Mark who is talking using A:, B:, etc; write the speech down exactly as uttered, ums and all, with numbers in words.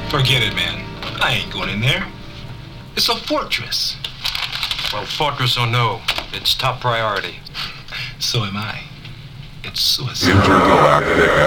A: Forget it, man. I ain't going in there. It's a fortress.
B: Well, fortress or no, it's top priority.
A: So am I. It's suicide.
C: Intergalactic